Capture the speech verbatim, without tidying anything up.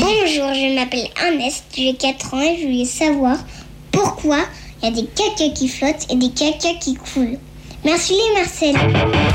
Bonjour, je m'appelle Ernest, j'ai quatre ans et je voulais savoir pourquoi il y a des cacas qui flottent et des cacas qui coulent. Merci les Marcel.